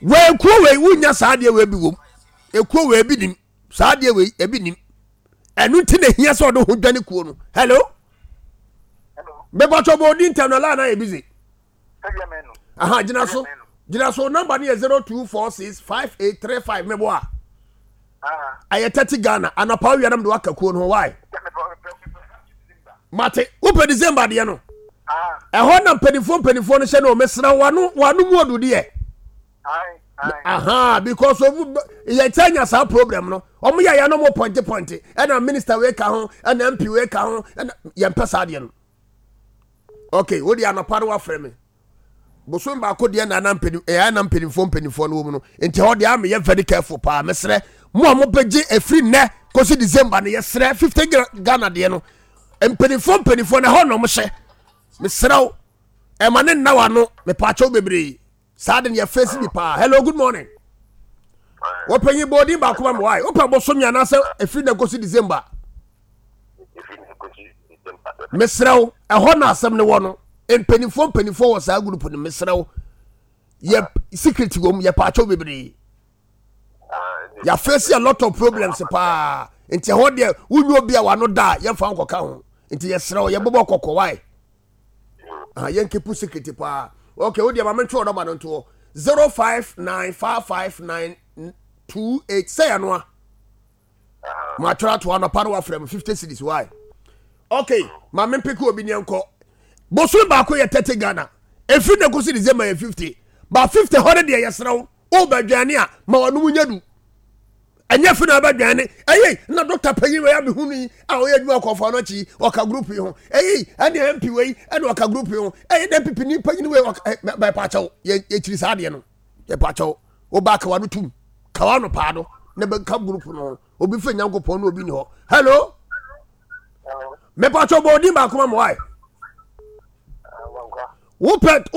we ko we wunya saade we bi wom ekuo we bi nim saade we e bi nim enu ti na hia so do ho dwane kuo no hello me bacho bo di ntem na la na e busy aha gina so number ni 02465835 me bo a aye 30 Ghana anapa wi anam do aka kuo no why mate open December de no ho na penifo no hye na o mesra wanu mu odudi e aha because of ye tanya sa problem no omo ya no mo point e na minister we ka ho e na MP we ka ho e na ye mpesa de no okay wo di anapa wa frame bosom ba ko de na penifo no wo no enti ho de am ye very careful pa mesre mo beje efri ne kosi December ne ye sre 50 Ghana de no penifo na ho no mo hye mesraw e mane na wa no me pacho bebre Sudden your face me pa. Hello, good morning. Open your body back one why. Open bosom ya na say if you go see December. Mesraw, e ho na asem ne wo no. En penifo was a group no mesraw. Ye secret go ye pacho bebre. Ya face a lot of problems pa. Enti ho de wunyo bia wa no da ye fa nkoka ho. Enti ye sraw ye bobo kokko why. Ye nkepu secret pa. Okay, what do you want to number to 05955928 say anwa. Ma try to one power from 50 cities why? Okay, ma men pick obi nyanko. Bosu ba ko ye 30 Ghana. If you go see December 50, ba 50 100 dey yesraw. O ba dwane a ma wonu munyadu. Anya funa ba dwane. Eye, na doctor pagi we abi hunu a o ye dwuma kofo no chi oka group yi ho. Eye, ane MP we e na oka group yi ho. Eye na pipi ni pagi we ba pa chaw. Ye chiri sa de no. Ye pa chaw. O ba ka wanu tum. Ka wanu pa do. Na be ka group no. Obi fa nyankopon no obi ni ho. Hello? Me pa chaw bo di ba kuma mo why? Wo pet